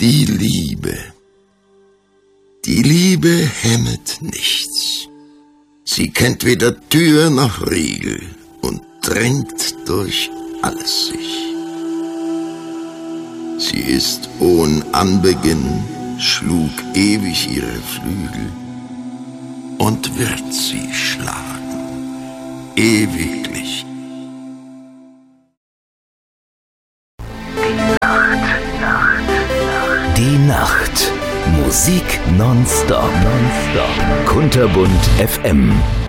Die Liebe. Die Liebe hemmet nichts. Sie kennt weder Tür noch Riegel und drängt durch alles sich. Sie ist ohn Anbeginn, schlug ewig ihre Flügel und wird sie schlagen, ewiglich. Die Nacht. Musik nonstop. Kunterbunt FM.